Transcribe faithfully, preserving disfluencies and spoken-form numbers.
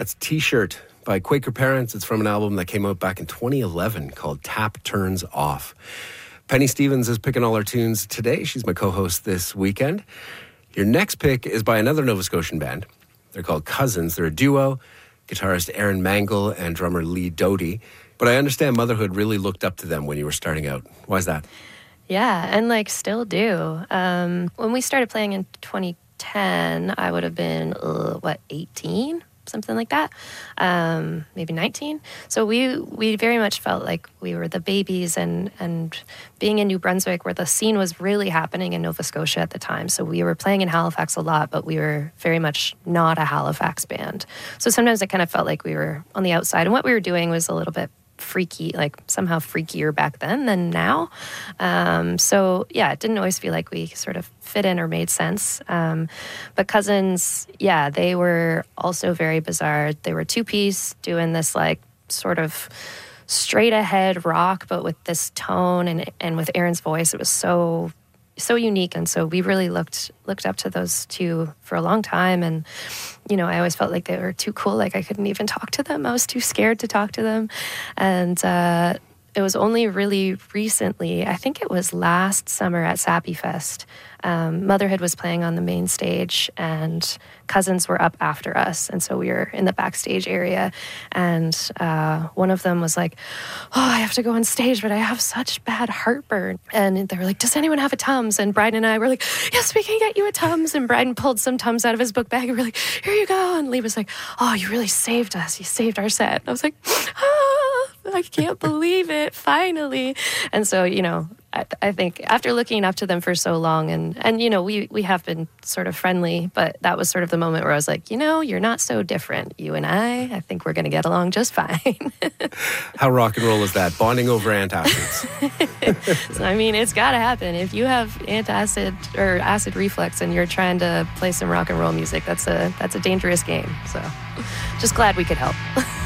That's T-Shirt by Quaker Parents. It's from an album that came out back in twenty eleven called Tap Turns Off. Penny Stevens is picking all our tunes today. She's my co-host this weekend. Your next pick is by another Nova Scotian band. They're called Cousins. They're a duo, guitarist Aaron Mangle and drummer Lee Doty. But I understand Motherhood really looked up to them when you were starting out. Why is that? Yeah, and like still do. Um, when we started playing in twenty ten, I would have been, uh, what, eighteen? Something like that, um, maybe nineteen. So we we very much felt like we were the babies, and and being in New Brunswick, where the scene was really happening in Nova Scotia at the time. So we were playing in Halifax a lot, but we were very much not a Halifax band. So sometimes it kind of felt like we were on the outside, and what we were doing was a little bit freaky, like somehow freakier back then than now. Um, so yeah, it didn't always feel like we sort of fit in or made sense. Um, but Cousins, yeah, they were also very bizarre. They were two-piece doing this like sort of straight ahead rock, but with this tone and and with Aaron's voice, it was so so unique. And so we really looked looked up to those two for a long time. And, you know, I always felt like they were too cool. Like I couldn't even talk to them. I was too scared to talk to them. And uh, it was only really recently, I think it was last summer at Sappy Fest, um, Motherhood was playing on the main stage and Cousins were up after us. And so we were in the backstage area, and uh, one of them was like, oh, I have to go on stage, but I have such bad heartburn. And they were like, does anyone have a Tums? And Bryden and I were like, yes, we can get you a Tums. And Bryden pulled some Tums out of his book bag and we were like, here you go. And Lee was like, oh, you really saved us. You saved our set. And I was like, ah, I can't believe it, finally. And so, you know, I, I think after looking up to them for so long, and, and you know, we, we have been sort of friendly, but that was sort of the moment where I was like, you know, you're not so different. You and I, I think we're going to get along just fine. How rock and roll is that? Bonding over antacids. So, I mean, it's got to happen. If you have antacid or acid reflux and you're trying to play some rock and roll music, that's a, that's a dangerous game. So just glad we could help.